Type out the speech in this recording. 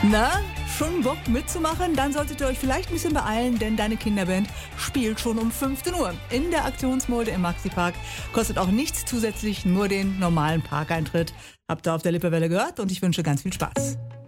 Na, schon Bock mitzumachen? Dann solltet ihr euch vielleicht ein bisschen beeilen, denn deine Kinderband spielt schon um 15 Uhr in der Aktionsmulde im Maxi-Park. Kostet auch nichts zusätzlich, nur den normalen Parkeintritt. Habt ihr auf der Lippewelle gehört und ich wünsche ganz viel Spaß.